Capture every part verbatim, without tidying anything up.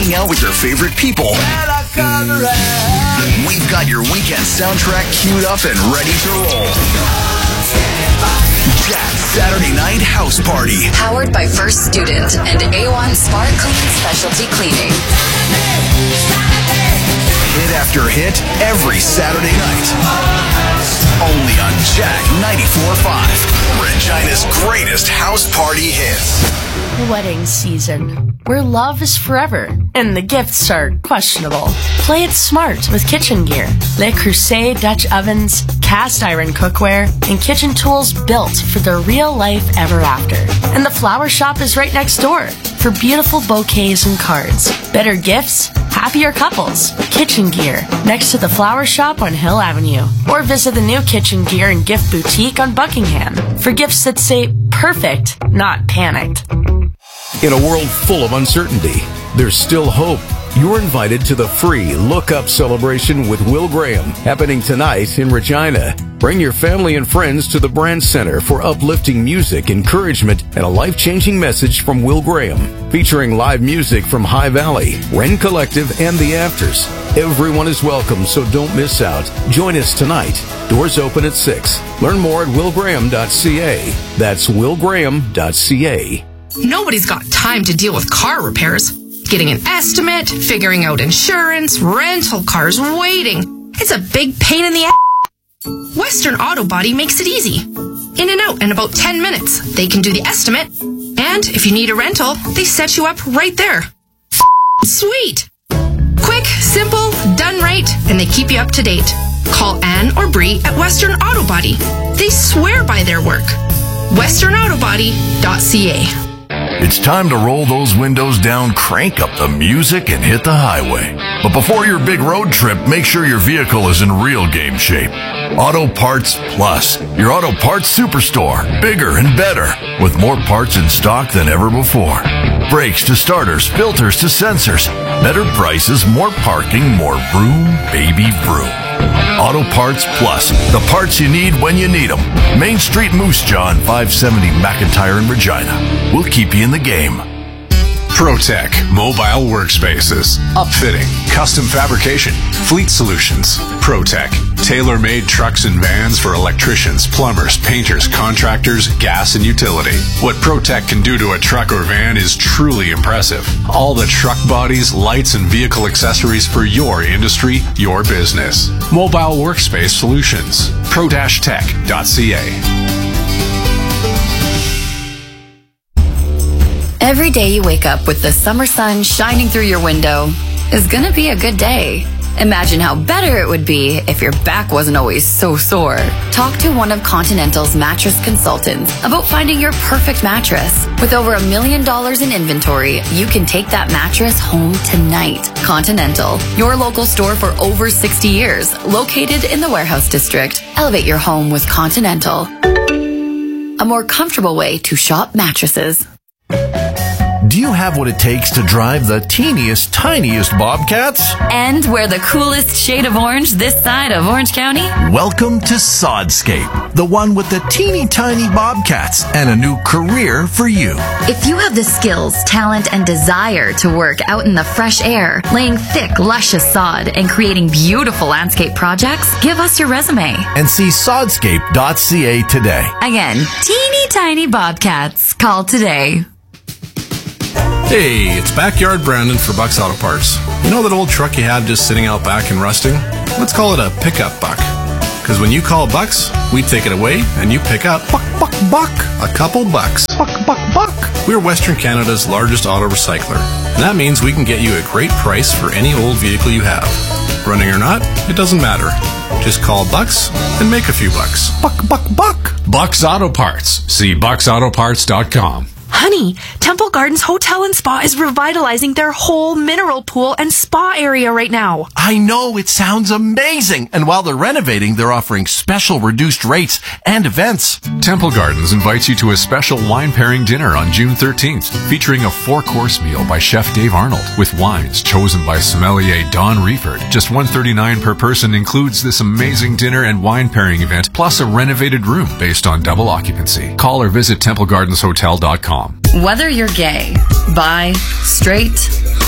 hang out with your favorite people. We've got your weekend soundtrack queued up and ready to roll. Jack's Saturday Night House Party. Powered by First Student and A one Smart Clean Specialty Cleaning. Hit after hit every Saturday night. Only on Jack ninety-four point five. Regina's greatest house party hits. Wedding season, where love is forever and the gifts are questionable. Play it smart with kitchen gear. Le Creuset Dutch ovens, cast iron cookware, and kitchen tools built for the real life ever after. And the flower shop is right next door for beautiful bouquets and cards. Better gifts, happier couples. Kitchen gear next to the flower shop on Hill Avenue. Or visit the new Kitchen Gear and Gift Boutique on Buckingham for gifts that say perfect, not panicked. In a world full of uncertainty, there's still hope. You're invited to the free Look Up celebration with Will Graham, happening tonight in Regina. Bring your family and friends to the Brand Center for uplifting music, encouragement, and a life-changing message from Will Graham, featuring live music from High Valley, Wren Collective, and The Afters. Everyone is welcome, so don't miss out. Join us tonight. Doors open at six. Learn more at will graham dot c a. That's will graham dot c a. Nobody's got time to deal with car repairs. Getting an estimate, figuring out insurance, rental cars, waiting. It's a big pain in the ass. Western Auto Body makes it easy. In and out in about ten minutes. They can do the estimate. And if you need a rental, they set you up right there. Sweet. Quick, simple, done right, and they keep you up to date. Call Ann or Bree at Western Auto Body. They swear by their work. western auto body dot c a. It's time to roll those windows down, crank up the music, and hit the highway. But before your big road trip, make sure your vehicle is in real game shape. Auto Parts Plus, your auto parts superstore. Bigger and better, with more parts in stock than ever before. Brakes to starters, filters to sensors. Better prices, more parking, more vroom, baby vroom. Auto Parts Plus, the parts you need when you need them. Main Street Moose Jaw and five seventy McIntyre in Regina. We'll keep you in the game. ProTech Mobile Workspaces. Upfitting, custom fabrication, fleet solutions. ProTech, tailor-made trucks and vans for electricians, plumbers, painters, contractors, gas and utility. What ProTech can do to a truck or van is truly impressive. All the truck bodies, lights, and vehicle accessories for your industry, your business. Mobile Workspace Solutions. pro dash tech dot c a. Every day you wake up with the summer sun shining through your window is gonna be a good day. Imagine how better it would be if your back wasn't always so sore. Talk to one of Continental's mattress consultants about finding your perfect mattress. With over a million dollars in inventory, you can take that mattress home tonight. Continental, your local store for over sixty years, located in the Warehouse District. Elevate your home with Continental. A more comfortable way to shop mattresses. Do you have what it takes to drive the teeniest, tiniest Bobcats? And wear the coolest shade of orange this side of Orange County? Welcome to Sodscape, the one with the teeny tiny Bobcats and a new career for you. If you have the skills, talent, and desire to work out in the fresh air, laying thick, luscious sod, and creating beautiful landscape projects, give us your resume. And see sodscape dot c a today. Again, teeny tiny Bobcats. Call today. Hey, it's Backyard Brandon for Buck's Auto Parts. You know that old truck you had just sitting out back and rusting? Let's call it a pickup buck. Because when you call Bucks, we take it away and you pick up buck, buck, buck, a couple bucks. Buck, buck, buck. We're Western Canada's largest auto recycler. And that means we can get you a great price for any old vehicle you have. Running or not, it doesn't matter. Just call Bucks and make a few bucks. Buck, buck, buck. Bucks Auto Parts. See bucks auto parts dot com. Honey, Temple Gardens Hotel and Spa is revitalizing their whole mineral pool and spa area right now. I know, it sounds amazing. And while they're renovating, they're offering special reduced rates and events. Temple Gardens invites you to a special wine pairing dinner on June thirteenth, featuring a four-course meal by Chef Dave Arnold with wines chosen by sommelier Don Reeford. Just one hundred thirty-nine dollars per person includes this amazing dinner and wine pairing event, plus a renovated room based on double occupancy. Call or visit temple gardens hotel dot com. Whether you're gay, bi, straight,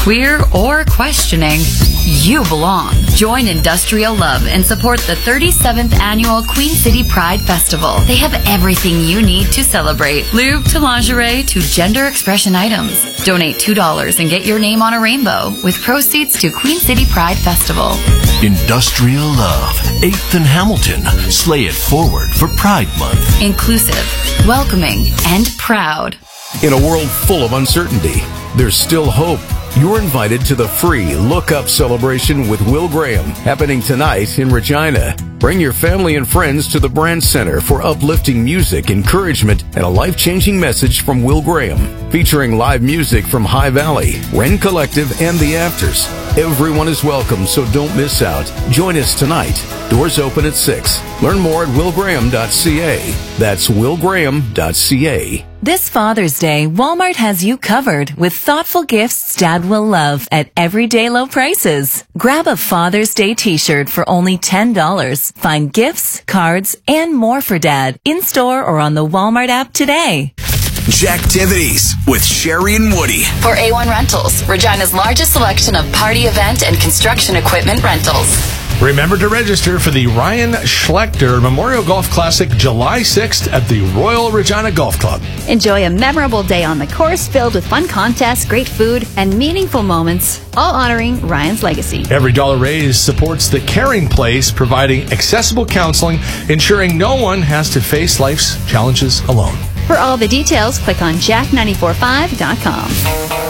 queer, or questioning, you belong. Join Industrial Love and support the thirty-seventh Annual Queen City Pride Festival. They have everything you need to celebrate. Lube to lingerie to gender expression items. Donate two dollars and get your name on a rainbow with proceeds to Queen City Pride Festival. Industrial Love, eighth and Hamilton. Slay it forward for Pride Month. Inclusive, welcoming, and proud. In a world full of uncertainty, there's still hope. You're invited to the free Look Up celebration with Will Graham, happening tonight in Regina. Bring your family and friends to the Brand Center for uplifting music, encouragement, and a life-changing message from Will Graham. Featuring live music from High Valley, Wren Collective, and The Afters. Everyone is welcome, so don't miss out. Join us tonight. Doors open at six. Learn more at will graham dot c a. That's will graham dot c a. This Father's Day, Walmart has you covered with thoughtful gifts Dad will love at everyday low prices. Grab a Father's Day t-shirt for only ten dollars. Find gifts, cards, and more for Dad in-store or on the Walmart app today. Jacktivities with Sherry and Woody. For A one Rentals, Regina's largest selection of party event and construction equipment rentals. Remember to register for the Ryan Schlechter Memorial Golf Classic July sixth at the Royal Regina Golf Club. Enjoy a memorable day on the course filled with fun contests, great food, and meaningful moments, all honoring Ryan's legacy. Every dollar raised supports the Caring Place, providing accessible counseling, ensuring no one has to face life's challenges alone. For all the details, click on jack nine four five dot com.